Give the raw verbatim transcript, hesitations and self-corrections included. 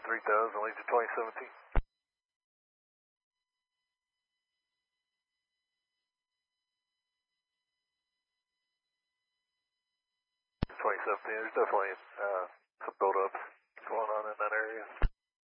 three thousand, leads to twenty seventeen. twenty seventeen, there's definitely uh, some build-ups going on in that area.